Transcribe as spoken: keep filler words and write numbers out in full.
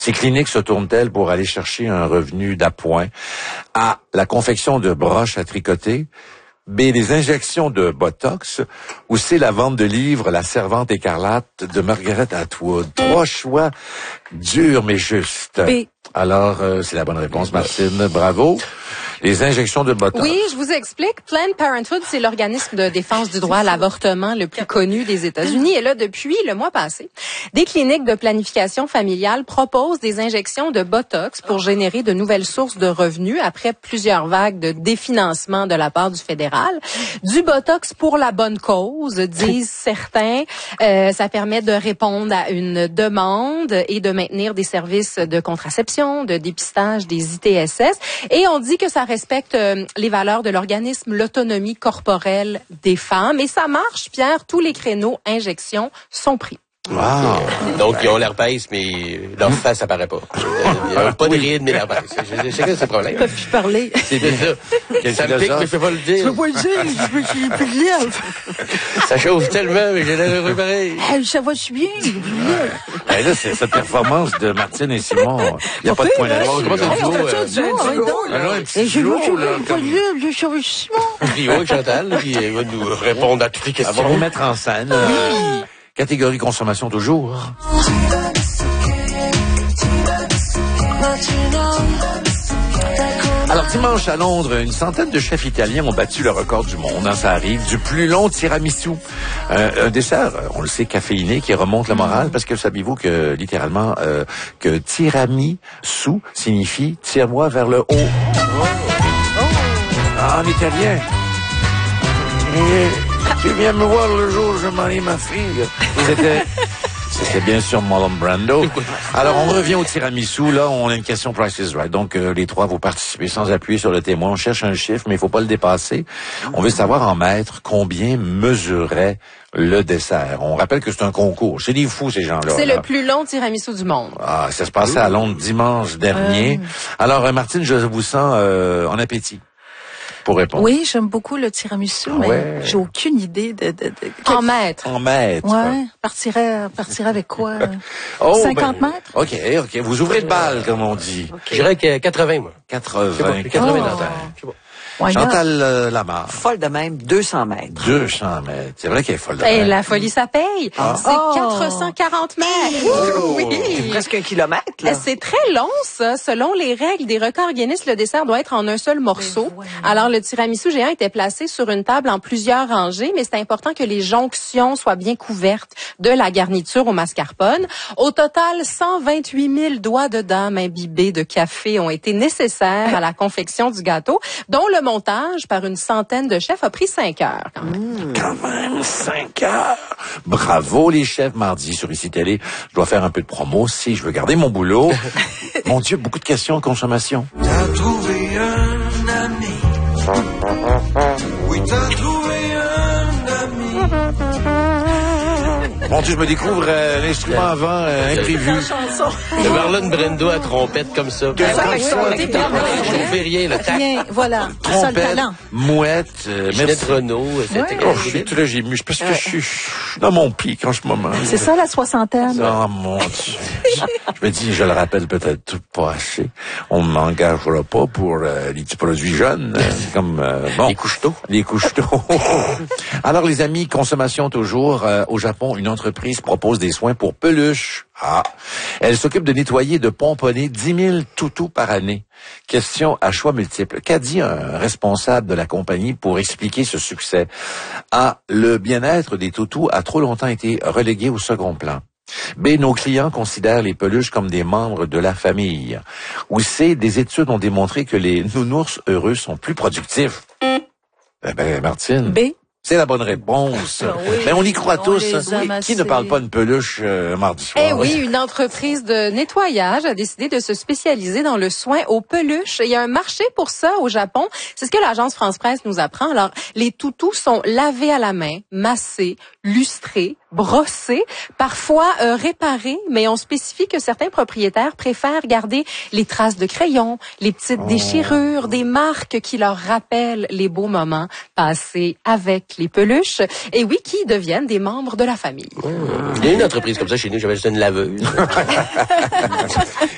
Ces cliniques se tournent-elles pour aller chercher un revenu d'appoint? A, la confection de broches à tricoter. B, les injections de Botox. Ou C, la vente de livres La Servante écarlate de Margaret Atwood. Trois choix durs mais justes. B. Alors, euh, c'est la bonne réponse, Martine. Bravo. Les injections de Botox. Oui, je vous explique. Planned Parenthood, c'est l'organisme de défense du droit à l'avortement le plus connu des États-Unis. Et là, depuis le mois passé, des cliniques de planification familiale proposent des injections de Botox pour générer de nouvelles sources de revenus après plusieurs vagues de définancement de la part du fédéral. Du Botox pour la bonne cause, disent certains. Euh, ça permet de répondre à une demande et de maintenir des services de contraception, de dépistage des I T S S. Et on dit que ça respecte euh, les valeurs de l'organisme, l'autonomie corporelle des femmes. Et ça marche, Pierre. Tous les créneaux injections sont pris. Wow. Donc, ils ont l'herpès, mais leur face, ça paraît pas. Ils n'ont pas de rides, mais l'herpès. Je sais que c'est le problème. Ils peuvent plus parler. C'est bien ça. Ça me pique, mais je peux pas le dire. Je peux pas le dire, je peux j'ai plus de lèvres. Ça chauffe tellement, mais j'ai l'air heureux pareil. Hey, ça va si bien, j'ai plus de lèvres. Ben là, c'est cette performance de Martine et Simon. Il n'y a pas de point là-dessus. On commence à Hey, on fait ça du jour, arrête donc. Alors, un petit Et j'ai duo, vu là, pas de lèvres, j'ai sauvé Simon. Rio avec Chantal, puis elle va nous répondre à toutes les Elle va questions. vous mettre en scène. Euh, catégorie consommation toujours. Alors, dimanche à Londres, une centaine de chefs italiens ont battu le record du monde, hein, ça arrive, du plus long tiramisu. Euh, un dessert, on le sait, caféiné, qui remonte le moral, parce que saviez-vous que, littéralement, euh, que tiramisu signifie « tire-moi vers le haut ». Ah, en italien. Et tu viens me voir le jour où je marie ma fille. C'était... C'était bien sûr Marlon Brando. Alors, on revient au tiramisu. Là, on a une question Price is Right. Donc, euh, les trois, vous participez sans appuyer sur le témoin. On cherche un chiffre, mais il faut pas le dépasser. On veut savoir en mètres combien mesurait le dessert. On rappelle que c'est un concours. C'est des fous, ces gens-là. C'est là. le plus long tiramisu du monde. Ah, ça se passait à Londres dimanche dernier. Euh... Alors, euh, Martine, je vous sens euh, en appétit. Pour répondre. Oui, j'aime beaucoup le tiramisu, Ah mais ouais. j'ai aucune idée de... de, de... En mètres. En mètres. Ouais, partirait, partirait avec quoi? Oh, cinquante ben, mètres? OK, OK. Vous ouvrez le bal, comme on dit. Je dirais que quatre-vingts, moi. quatre-vingts. quatre-vingts Oh. dans ta... Je sais pas. Why not? Chantal euh, Lamarre. Folle de même, deux cents mètres. deux cents mètres. C'est vrai qu'elle est folle de Et même. la folie, ça paye. Ah. C'est Oh. quatre cent quarante mètres. Oui. C'est presque un kilomètre, là. Euh, C'est très long, ça. Selon les règles des records Guinness, le dessert doit être en un seul morceau. Alors, le tiramisu géant était placé sur une table en plusieurs rangées, mais c'est important que les jonctions soient bien couvertes de la garniture au mascarpone. Au total, cent vingt-huit mille doigts de dame imbibés de café ont été nécessaires à la confection du gâteau, dont le montage par une centaine de chefs a pris cinq heures. Quand même. Quand même, cinq heures. Bravo, les chefs. Mardi, sur Ici Télé, je dois faire un peu de promo si je veux garder mon boulot. Mon Dieu, beaucoup de questions de consommation. T'as trouvé un ami. Oui, t'as trouvé un ami. Mon Dieu, je me découvre euh, l'instrument avant euh, imprévu. Le Marlon Brando à trompette comme ça. Que ça, Avec ça, ça, ça, avec ça, ta- je ne fais rien, le tac. Rien, voilà. C'est ça le Trompette, talent. mouette, euh, Ginette merci. Renault, c'était Oh, je suis très ému. Parce que je suis je suis dans mon pic en ce moment. C'est ça la soixantaine. Oh mon Dieu. Je me dis, je le rappelle peut-être tout pas assez. On ne m'engagera pas pour euh, les petits produits jeunes, euh, comme euh, bon, Les couche-tôt. Les couche-tôt. Alors les amis, consommation toujours. Euh, au Japon, une entreprise propose des soins pour peluches. Ah, elle s'occupe de nettoyer et de pomponner dix mille toutous par année. Question à choix multiples. Qu'a dit un responsable de la compagnie pour expliquer ce succès? A. Le bien-être des toutous a trop longtemps été relégué au second plan. B. Nos clients considèrent les peluches comme des membres de la famille. Ou C. Des études ont démontré que les nounours heureux sont plus productifs. Eh ben, Martine. B. C'est la bonne réponse. Ah oui, Mais on y croit on tous. les a Qui amassés. ne parle pas de peluche euh, mardi soir? Eh oui, une entreprise de nettoyage a décidé de se spécialiser dans le soin aux peluches. Il y a un marché pour ça au Japon. C'est ce que l'agence France-Presse nous apprend. Alors, les toutous sont lavés à la main, massés, lustrés, brossés, parfois euh, réparés, mais on spécifie que certains propriétaires préfèrent garder les traces de crayon, les petites déchirures, des marques qui leur rappellent les beaux moments passés avec les peluches. Et oui, qui deviennent des membres de la famille. Il y a une entreprise comme ça chez nous, j'avais juste une laveuse.